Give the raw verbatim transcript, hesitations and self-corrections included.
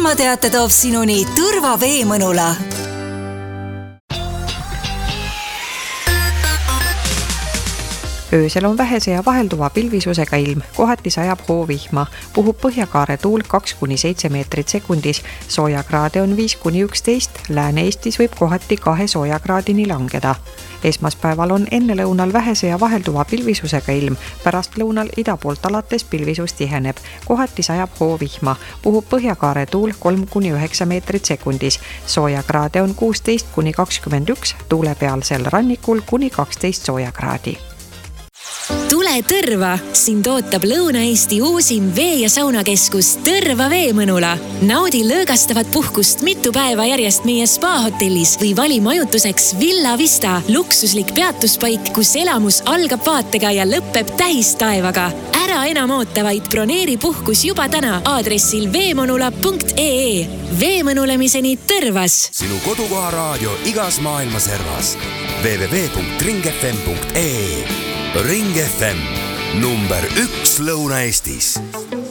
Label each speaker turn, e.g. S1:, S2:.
S1: ilmateate toob sinuni Tõrva Veemõnula.
S2: Öösel on vähese ja vahelduva pilvisusega ilm, kohati sajab hoovihma, puhub põhjakaare tuul kaks kuni seitse meetrit sekundis, soojakraade on viis kuni üksteist, Lääne-Eestis võib kohati kahe soojakraadini langeda. Esmaspäeval on enne lõunal vähese ja vahelduva pilvisusega ilm, pärast lõunal ida poolt alates pilvisus tiheneb, kohati sajab hoovihma, puhub põhjakaare tuul kolm kuni üheksa meetrit sekundis, soojakraade on kuusteist kuni kakskümmend üks, tuulepealsel rannikul kuni kaksteist soojakraadi.
S3: Tule Tõrva! Sind ootab Lõuna-Eesti uusim vee- ja saunakeskus Tõrva Veemõnula. Naudi lõõgastavat puhkust mitu päeva järjest meie spa-hotellis või vali majutuseks Villa Vista, luksuslik peatuspaik, kus elamus algab vaatega ja lõpeb tähistaevaga. Ära enam oota, vaid broneeri puhkus juba täna aadressil veemõnula punkt ee. Veemõnulemiseni Tõrvas!
S4: Sinu kodukoha raadio igas maailma servas. w w w punkt ring f m punkt ee Ring F M, number üks Lõuna-Eestis.